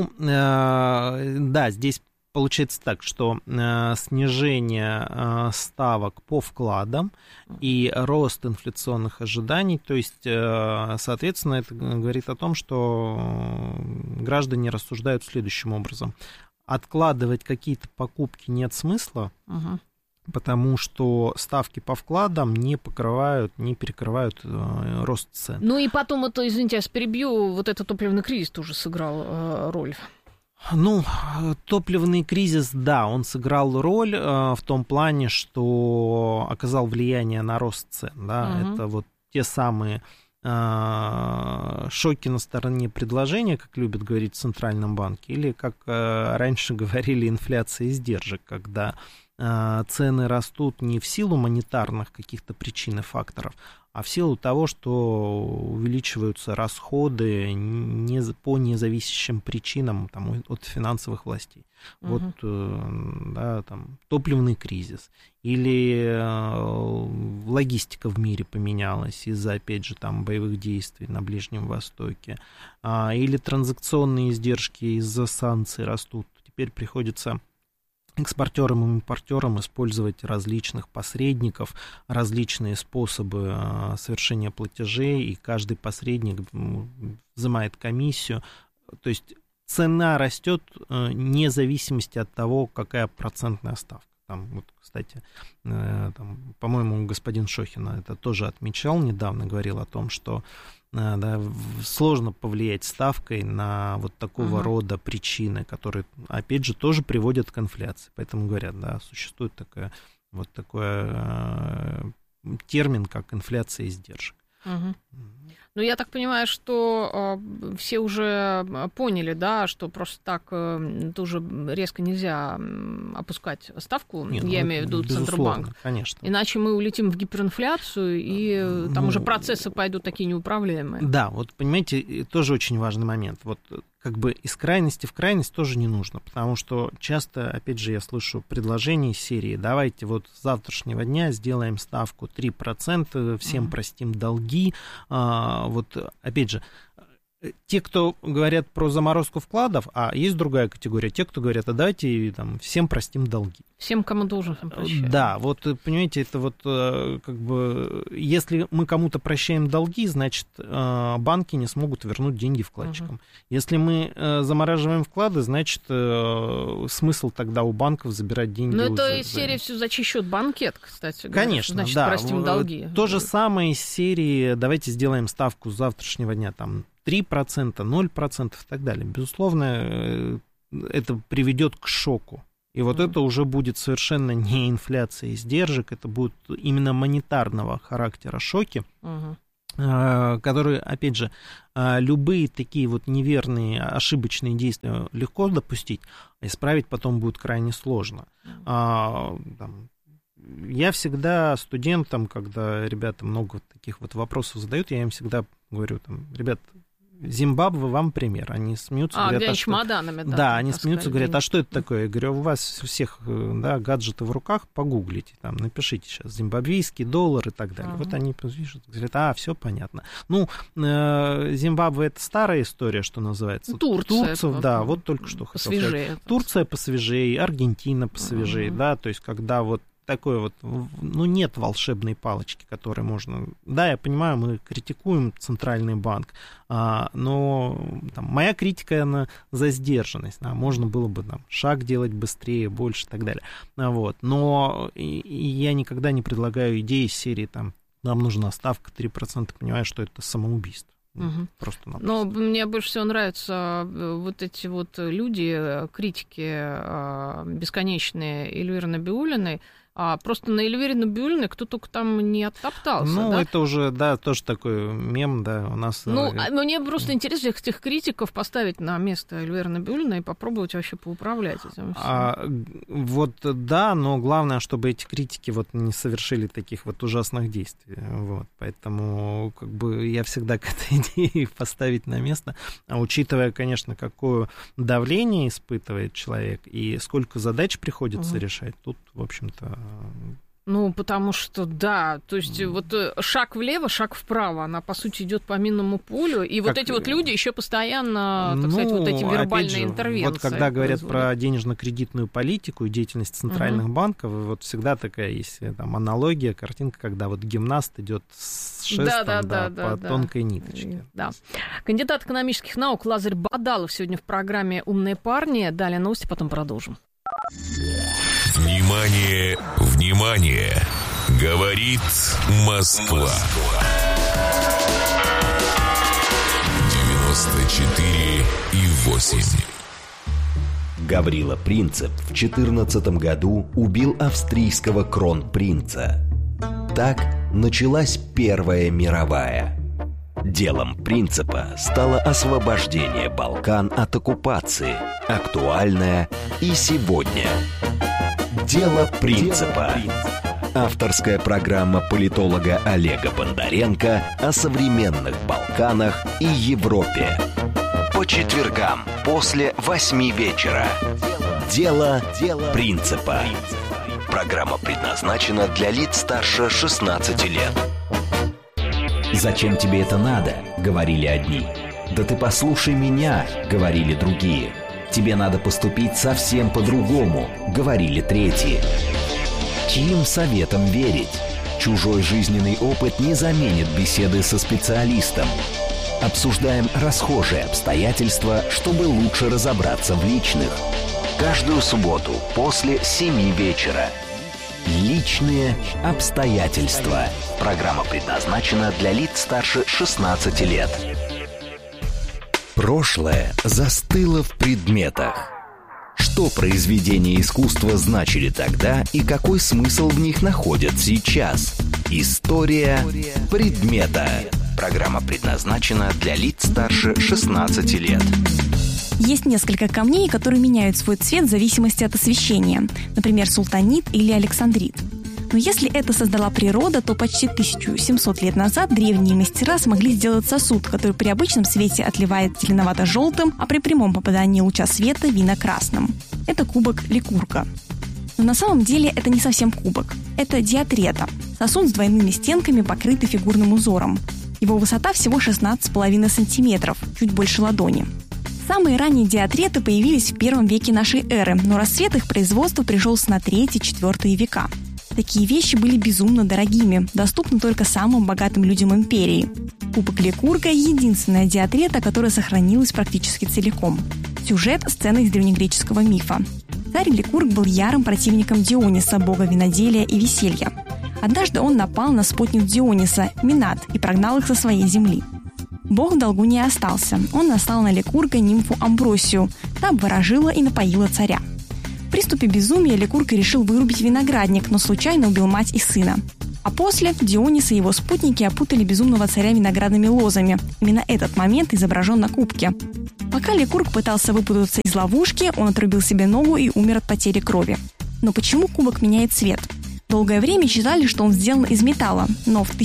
Да, здесь получается так, что снижение ставок по вкладам и рост инфляционных ожиданий, то есть, соответственно, это говорит о том, что граждане рассуждают следующим образом. Откладывать какие-то покупки нет смысла, потому что ставки по вкладам не перекрывают рост цен. И потом, извините, я перебью, вот этот топливный кризис тоже сыграл роль. Топливный кризис, да, он сыграл роль в том плане, что оказал влияние на рост цен, да, это вот те самые шоки на стороне предложения, как любят говорить в Центральном банке, или, как раньше говорили, инфляция издержек, когда цены растут не в силу монетарных каких-то причин и факторов, а в силу того, что увеличиваются расходы по независящим причинам от финансовых властей. Вот, топливный кризис. Или логистика в мире поменялась из-за, опять же, боевых действий на Ближнем Востоке. Или транзакционные издержки из-за санкций растут. Теперь приходится экспортерам и импортерам использовать различных посредников, различные способы совершения платежей, и каждый посредник взимает комиссию. То есть цена растет вне зависимости от того, какая процентная ставка. Кстати, по-моему, господин Шохин это тоже отмечал недавно, говорил о том, что сложно повлиять ставкой на вот такого рода причины, которые, опять же, тоже приводят к инфляции. Поэтому говорят, существует такой термин, как инфляция издержек. Ну, я так понимаю, что все уже поняли, да, что просто так тоже резко нельзя опускать ставку, я имею в виду Центробанк. Конечно. Иначе мы улетим в гиперинфляцию, и там уже процессы пойдут такие неуправляемые. Да, вот понимаете, тоже очень важный момент. Вот как бы из крайности в крайность тоже не нужно, потому что часто, опять же, я слышу предложения из серии: давайте вот с завтрашнего дня сделаем ставку 3%, всем простим долги. Вот, опять же, те, кто говорят про заморозку вкладов, а есть другая категория, те, кто говорят: а давайте там всем простим долги. Всем, кому должен, всем прощаем. Да, вот, понимаете, это вот как бы, если мы кому-то прощаем долги, значит, банки не смогут вернуть деньги вкладчикам. Если мы замораживаем вклады, значит, смысл тогда у банков забирать деньги. Но это из серии все за чей счет? Банкет, кстати. Конечно, значит, да. Простим долги. То же самое из серии: давайте сделаем ставку с завтрашнего дня там 3%, 0% и так далее. Безусловно, это приведет к шоку. И вот это уже будет совершенно не инфляция издержек, это будут именно монетарного характера шоки, которые, опять же, любые такие вот неверные, ошибочные действия легко допустить, а исправить потом будет крайне сложно. Я всегда студентам, когда ребята много таких вот вопросов задают, я им всегда говорю: ребят, Зимбабве вам пример. Они смеются, говорят: чемоданами, да, они смеются, говорят: а что это такое? Я говорю: у вас у всех, да, гаджеты в руках, погуглите, там, напишите сейчас зимбабвийский доллар и так далее. Вот они пишут, говорят: все понятно. Ну, Зимбабве — это старая история, что называется. Турция, да, вот только что хотел сказать. Турция посвежее, Аргентина посвежее, да, то есть когда вот такой вот, ну, нет волшебной палочки, которой можно... Да, я понимаю, мы критикуем Центральный банк, но там, моя критика, она за сдержанность. Можно было бы там шаг делать быстрее, больше и так далее. Вот. Но я никогда не предлагаю идеи из серии там: нам нужна ставка 3%, понимаю, что это самоубийство. Просто-напросто. Но мне больше всего нравятся вот эти вот люди, критики бесконечные Эльвиры Набиуллиной. Просто на Эльвире Набиуллиной кто только там не оттоптался. Ну, да? Это уже, да, тоже такой мем, да, у нас... Ну, мне просто интересно этих критиков поставить на место Эльвиры Набиуллиной и попробовать вообще поуправлять этим всем. Вот, да, но главное, чтобы эти критики вот не совершили таких вот ужасных действий. Вот, поэтому, как бы, я всегда к этой идее поставить на место, учитывая, конечно, какое давление испытывает человек и сколько задач приходится решать, тут, в общем-то... Ну, потому что, да, то есть вот шаг влево, шаг вправо, она, по сути, идет по минному полю, и вот эти вот люди еще постоянно, так сказать, вот эти вербальные интервенции. Вот когда говорят про денежно-кредитную политику и деятельность центральных банков, вот всегда такая есть там аналогия, картинка, когда вот гимнаст идет с шестом по тонкой ниточке. Да. Кандидат экономических наук Лазарь Бадалов сегодня в программе «Умные парни». Далее новости, потом продолжим. Внимание, внимание! Говорит Москва. 94,8. Гаврила Принцип в 2014 году убил австрийского кронпринца. Так началась Первая мировая. Делом Принципа стало освобождение Балкан от оккупации, актуальное и сегодня. Дело Принципа. Авторская программа политолога Олега Бондаренко о современных Балканах и Европе. По четвергам после 8 вечера. Дело Принципа. Программа предназначена для лиц старше 16 лет. «Зачем тебе это надо?» — говорили одни. «Да ты послушай меня!» — говорили другие. «Тебе надо поступить совсем по-другому», — говорили третьи. Чьим советам верить? Чужой жизненный опыт не заменит беседы со специалистом. Обсуждаем расхожие обстоятельства, чтобы лучше разобраться в личных. Каждую субботу после 7 вечера. Личные обстоятельства. Программа предназначена для лиц старше 16 лет. Прошлое застыло в предметах. Что произведения искусства значили тогда и какой смысл в них находят сейчас? История предмета. Программа предназначена для лиц старше 16 лет. Есть несколько камней, которые меняют свой цвет в зависимости от освещения, например, султанит или александрит. Но если это создала природа, то почти 1700 лет назад древние мастера смогли сделать сосуд, который при обычном свете отливает зеленовато-желтым, а при прямом попадании луча света вино-красным. Это кубок Ликурга. Но на самом деле это не совсем кубок. Это диатрета. Сосуд с двойными стенками, покрытый фигурным узором. Его высота всего 16,5 сантиметров, чуть больше ладони. Самые ранние диатреты появились в первом веке нашей эры, но расцвет их производства пришелся на 3-4 века. Такие вещи были безумно дорогими, доступны только самым богатым людям империи. Кубок Ликурга – единственная диатрета, которая сохранилась практически целиком. Сюжет – сцена из древнегреческого мифа. Царь Ликург был ярым противником Диониса, бога виноделия и веселья. Однажды он напал на спутник Диониса, Минат, и прогнал их со своей земли. Бог в долгу не остался. Он наслал на Ликурга нимфу Амбросию. Та обворожила и напоила царя. В приступе безумия Ликург решил вырубить виноградник, но случайно убил мать и сына. А после Дионис и его спутники опутали безумного царя виноградными лозами. Именно этот момент изображен на кубке. Пока Ликург пытался выпутаться из ловушки, он отрубил себе ногу и умер от потери крови. Но почему кубок меняет цвет? Долгое время считали, что он сделан из металла, но в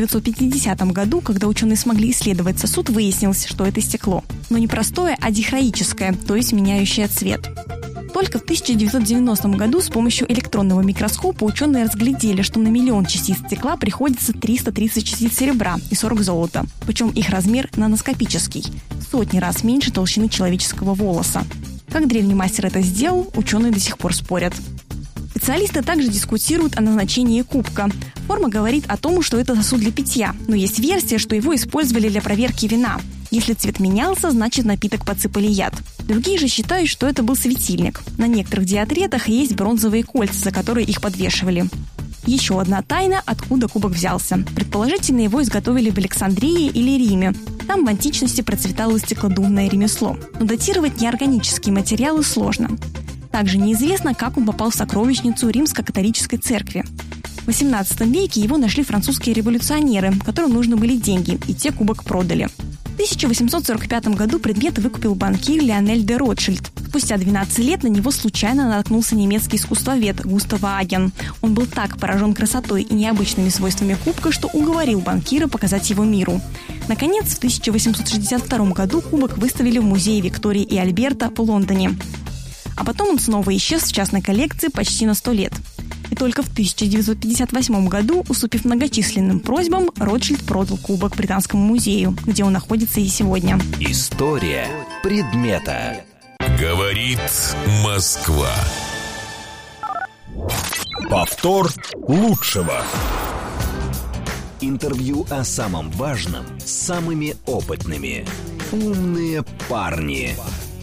1950 году, когда ученые смогли исследовать сосуд, выяснилось, что это стекло. Но не простое, а дихроическое, то есть меняющее цвет. Только в 1990 году с помощью электронного микроскопа ученые разглядели, что на 1 миллион частиц стекла приходится 330 частиц серебра и 40 золота. Причем их размер наноскопический, в сотни раз меньше толщины человеческого волоса. Как древний мастер это сделал, ученые до сих пор спорят. Специалисты также дискутируют о назначении кубка. Форма говорит о том, что это сосуд для питья, но есть версия, что его использовали для проверки вина. Если цвет менялся, значит напиток подсыпали яд. Другие же считают, что это был светильник. На некоторых диатретах есть бронзовые кольца, за которые их подвешивали. Еще одна тайна, откуда кубок взялся. Предположительно, его изготовили в Александрии или Риме. Там в античности процветало стеклодувное ремесло. Но датировать неорганические материалы сложно. Также неизвестно, как он попал в сокровищницу Римско-католической церкви. В XVIII веке его нашли французские революционеры, которым нужны были деньги, и те кубок продали. В 1845 году предмет выкупил банкир Лионель де Ротшильд. Спустя 12 лет на него случайно наткнулся немецкий искусствовед Густав Аген. Он был так поражен красотой и необычными свойствами кубка, что уговорил банкира показать его миру. Наконец, в 1862 году кубок выставили в музее Виктории и Альберта в Лондоне. А потом он снова исчез в частной коллекции почти на 100 лет. И только в 1958 году, уступив многочисленным просьбам, Ротшильд продал кубок Британскому музею, где он находится и сегодня. История предмета. Говорит Москва. Повтор лучшего. Интервью о самом важном с самыми опытными. Умные парни.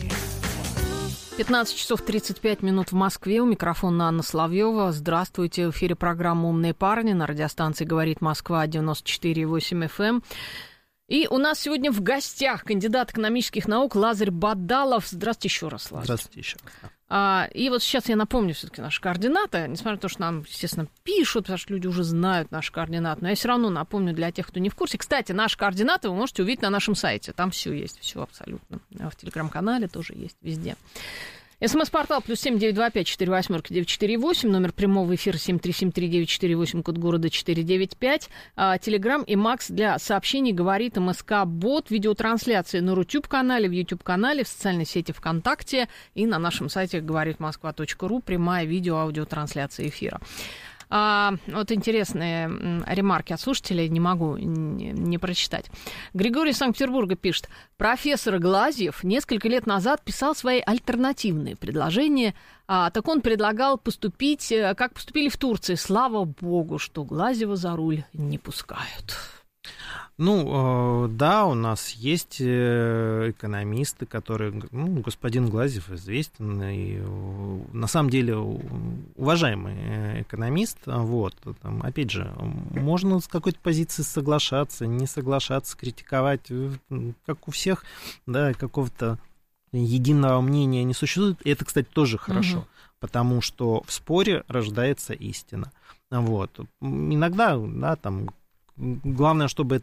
15 часов 35 минут в Москве. У микрофона Анна Соловьева. Здравствуйте. В эфире программа «Умные парни» на радиостанции «Говорит Москва» 94,8 FM. И у нас сегодня в гостях кандидат экономических наук Лазарь Бадалов. Здравствуйте еще раз, Лазарь. Здравствуйте еще раз. И вот сейчас я напомню все-таки наши координаты, несмотря на то, что нам, естественно, пишут, потому что люди уже знают наши координаты, но я все равно напомню для тех, кто не в курсе. Кстати, наши координаты вы можете увидеть на нашем сайте, там все есть, все абсолютно. В телеграм-канале тоже есть, везде. СМС-портал +7 925 48 948, номер прямого эфира 7373948, код города 495. Телеграм и Макс для сообщений говорит МСК-бот, видеотрансляции на Рутюб-канале, в Ютуб-канале, в социальной сети ВКонтакте и на нашем сайте говоритмосква.ру, прямая видео-аудиотрансляция эфира. Вот интересные ремарки от слушателей, не могу не прочитать. Григорий из Санкт-Петербурга пишет: профессор Глазьев несколько лет назад писал свои альтернативные предложения. Так он предлагал поступить, как поступили в Турции. Слава богу, что Глазьева за руль не пускают. Ну, да, у нас есть экономисты, которые... господин Глазьев известен, и на самом деле уважаемый экономист. Вот, там, опять же, можно с какой-то позиции соглашаться, не соглашаться, критиковать, как у всех, да, какого-то единого мнения не существует. И это, кстати, тоже хорошо, потому что в споре рождается истина. Вот. Иногда, да, там, главное, чтобы это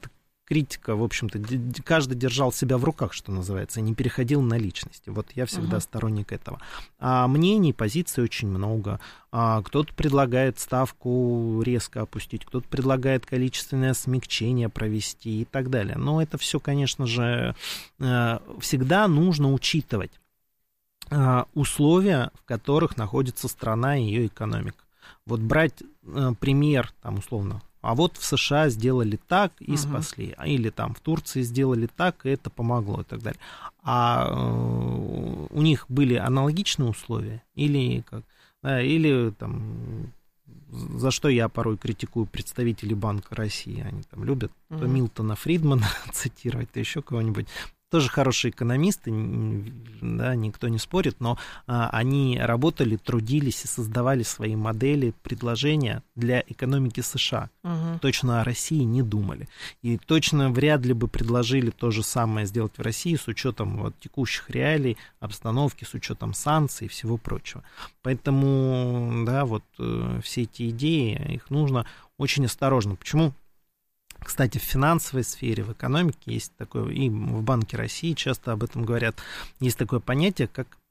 критика, в общем-то, каждый держал себя в руках, что называется, и не переходил на личности. Вот я всегда сторонник этого. А мнений, позиций очень много. Кто-то предлагает ставку резко опустить, кто-то предлагает количественное смягчение провести и так далее. Но это все, конечно же, всегда нужно учитывать условия, в которых находится страна и ее экономика. Вот брать пример, там, условно, а вот в США сделали так и спасли, или там в Турции сделали так, и это помогло, и так далее. А у них были аналогичные условия, или как, да, или там, за что я порой критикую представителей Банка России, они там любят то Милтона Фридмана цитировать, то еще кого-нибудь. Тоже хорошие экономисты, да, никто не спорит, но они работали, трудились и создавали свои модели, предложения для экономики США. Точно о России не думали. И точно вряд ли бы предложили то же самое сделать в России с учетом вот текущих реалий, обстановки, с учетом санкций и всего прочего. Поэтому, да, вот все эти идеи, их нужно очень осторожно. Почему? Кстати, в финансовой сфере, в экономике есть такое, и в Банке России часто об этом говорят, есть такое понятие, как